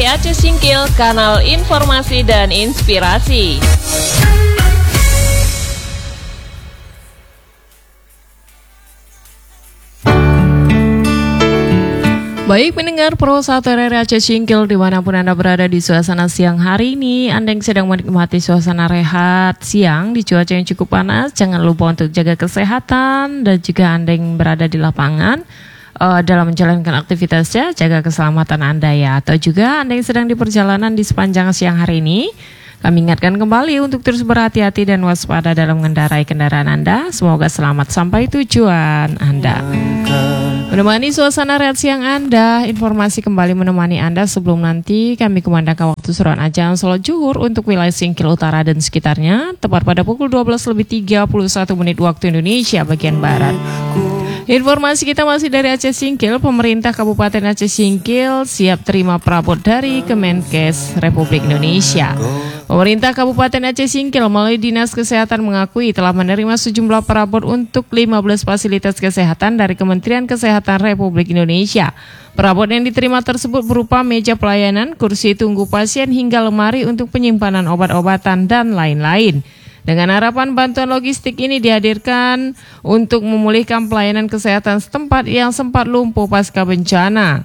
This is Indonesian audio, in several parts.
Aceh Singkil, kanal informasi dan inspirasi. Baik pendengar Pro 1 RRI Aceh Singkil dimanapun Anda berada di suasana siang hari ini, Anda yang sedang menikmati suasana rehat siang di cuaca yang cukup panas, jangan lupa untuk jaga kesehatan, dan juga Anda yang berada di lapangan dalam menjalankan aktivitasnya, jaga keselamatan Anda ya. Atau juga Anda yang sedang di perjalanan di sepanjang siang hari ini, kami ingatkan kembali untuk terus berhati-hati dan waspada dalam mengendarai kendaraan Anda. Semoga selamat sampai tujuan Anda. Menemani suasana rehat siang Anda, informasi kembali menemani Anda sebelum nanti kami kumandangkan waktu suruhan azan sholat zuhur untuk wilayah Singkil Utara dan sekitarnya, tepat pada pukul 12:31 waktu Indonesia bagian Barat. Informasi kita masih dari Aceh Singkil. Pemerintah Kabupaten Aceh Singkil siap terima perabot dari Kemenkes Republik Indonesia. Pemerintah Kabupaten Aceh Singkil melalui Dinas Kesehatan mengakui telah menerima sejumlah perabot untuk 15 fasilitas kesehatan dari Kementerian Kesehatan Republik Indonesia. Perabot yang diterima tersebut berupa meja pelayanan, kursi tunggu pasien hingga lemari untuk penyimpanan obat-obatan dan lain-lain. Dengan harapan bantuan logistik ini dihadirkan untuk memulihkan pelayanan kesehatan setempat yang sempat lumpuh pasca bencana.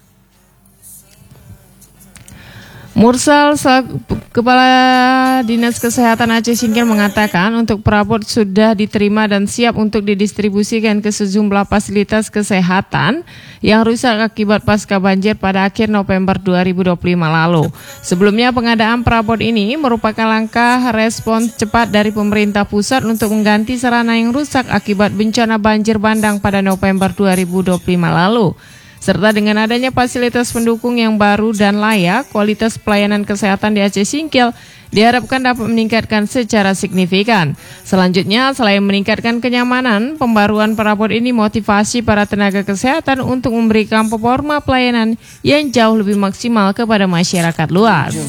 Mursal, Kepala Dinas Kesehatan Aceh Singkil mengatakan untuk perabot sudah diterima dan siap untuk didistribusikan ke sejumlah fasilitas kesehatan yang rusak akibat pasca banjir pada akhir November 2025 lalu. Sebelumnya pengadaan perabot ini merupakan langkah respon cepat dari pemerintah pusat untuk mengganti sarana yang rusak akibat bencana banjir bandang pada November 2025 lalu. Serta dengan adanya fasilitas pendukung yang baru dan layak, kualitas pelayanan kesehatan di Aceh Singkil diharapkan dapat meningkatkan secara signifikan. Selanjutnya, selain meningkatkan kenyamanan, pembaruan perabot ini motivasi para tenaga kesehatan untuk memberikan performa pelayanan yang jauh lebih maksimal kepada masyarakat luas.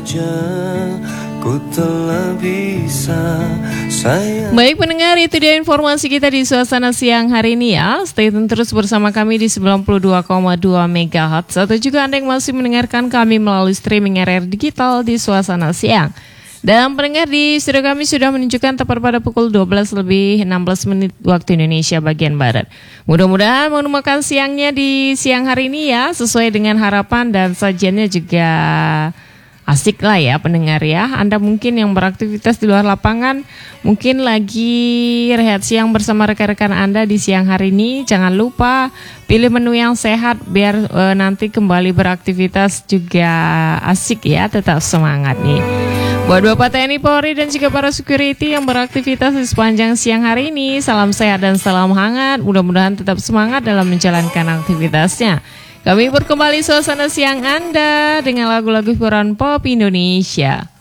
Baik pendengar, itu dia informasi kita di suasana siang hari ini ya. Stay tune terus bersama kami di 92,2 MHz atau juga Anda yang masih mendengarkan kami melalui streaming RR Digital di suasana siang. Dan pendengar, di studio kami sudah menunjukkan tepat pada pukul 12:16 waktu Indonesia bagian Barat. Mudah-mudahan menemukan siangnya di siang hari ini ya, sesuai dengan harapan dan sajiannya juga asik lah ya pendengar ya. Anda mungkin yang beraktivitas di luar lapangan, mungkin lagi rehat siang bersama rekan-rekan Anda di siang hari ini. Jangan lupa pilih menu yang sehat biar nanti kembali beraktivitas juga asik ya, tetap semangat nih. Buat Bapak TNI Polri dan juga para security yang beraktivitas di sepanjang siang hari ini, salam sehat dan salam hangat. Mudah-mudahan tetap semangat dalam menjalankan aktivitasnya. Kami berkembali suasana siang Anda dengan lagu-lagu hiburan pop Indonesia.